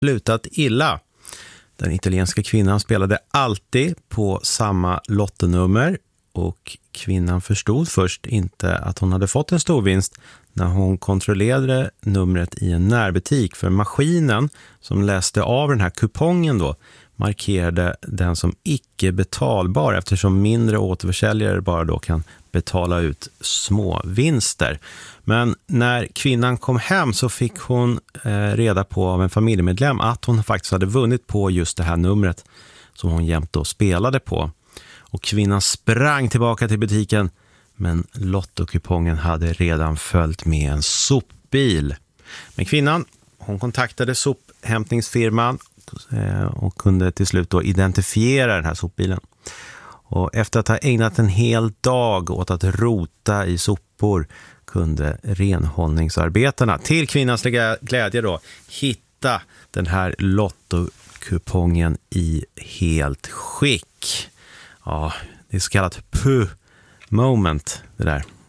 slutat illa. Den italienska kvinnan spelade alltid på samma lottenummer och kvinnan förstod först inte att hon hade fått en stor vinst när hon kontrollerade numret i en närbutik, för maskinen som läste av den här kupongen då markerade den som icke betalbar, eftersom mindre återförsäljare bara då kan betala ut små vinster. Men när kvinnan kom hem så fick hon reda på av en familjemedlem att hon faktiskt hade vunnit på just det här numret som hon jämt då spelade på. Och kvinnan sprang tillbaka till butiken, men lottokupongen hade redan följt med en sopbil. Men kvinnan, hon kontaktade sophämtningsfirman och kunde till slut då identifiera den här sopbilen. Och efter att ha ägnat en hel dag åt att rota i sopor kunde renhållningsarbetarna till kvinnans glädje då hitta den här lottokupongen i helt skick. Ja, det är så kallat puh moment det där.